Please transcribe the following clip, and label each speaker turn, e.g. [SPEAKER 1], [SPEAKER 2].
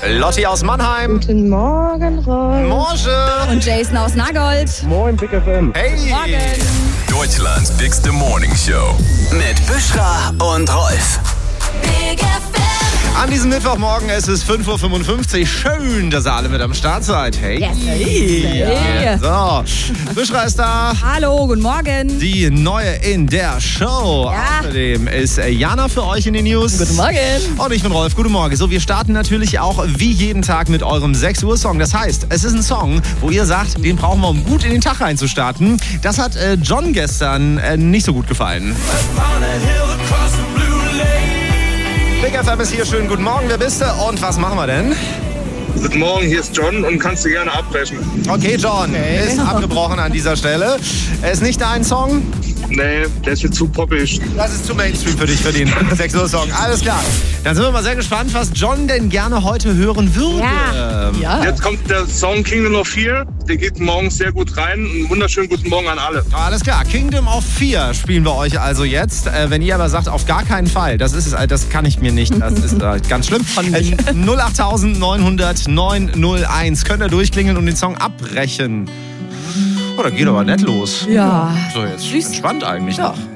[SPEAKER 1] Lotti aus Mannheim.
[SPEAKER 2] Guten Morgen, Rolf.
[SPEAKER 1] Morgen.
[SPEAKER 3] Und Jason aus Nagold.
[SPEAKER 4] Moin, Big FM.
[SPEAKER 1] Hey.
[SPEAKER 3] Morgen.
[SPEAKER 5] Deutschlands bigste Morning Show. Mit Büschra und Rolf.
[SPEAKER 3] Big FM.
[SPEAKER 1] An diesem Mittwochmorgen, es ist 5.55 Uhr. Schön, dass ihr alle mit am Start seid. Hey.
[SPEAKER 3] Hey.
[SPEAKER 1] So, Büschra ist da.
[SPEAKER 3] Hallo, guten Morgen.
[SPEAKER 1] Die Neue in der Show.
[SPEAKER 3] Ja.
[SPEAKER 1] Außerdem ist Jana für euch in den News.
[SPEAKER 3] Guten Morgen.
[SPEAKER 1] Und ich bin Rolf. Guten Morgen. So, wir starten natürlich auch wie jeden Tag mit eurem 6 Uhr Song. Das heißt, es ist ein Song, wo ihr sagt, den brauchen wir, um gut in den Tag reinzustarten. Das hat John gestern nicht so gut gefallen. Big FM ist hier. Schönen guten Morgen. Wer bist du und was machen wir denn?
[SPEAKER 4] Guten Morgen, hier ist John und kannst du gerne abbrechen.
[SPEAKER 1] Okay, John ist abgebrochen an dieser Stelle. Ist nicht dein Song?
[SPEAKER 4] Nee, der ist mir zu poppig.
[SPEAKER 1] Das ist zu Mainstream für dich, für den 6 Uhr Song. Alles klar. Dann sind wir mal sehr gespannt, was John denn gerne heute hören würde.
[SPEAKER 3] Ja.
[SPEAKER 4] Jetzt kommt der Song Kingdom of Fear. Der geht morgens sehr gut rein. Einen wunderschönen guten Morgen an alle.
[SPEAKER 1] Alles klar, Kingdom of Fear spielen wir euch also jetzt. Wenn ihr aber sagt, auf gar keinen Fall, das kann ich mir nicht, das ist ganz schlimm. 08900 901 könnt ihr durchklingeln und den Song abbrechen. Oh, da geht aber nett los.
[SPEAKER 3] Ja.
[SPEAKER 1] So, jetzt entspannt eigentlich noch.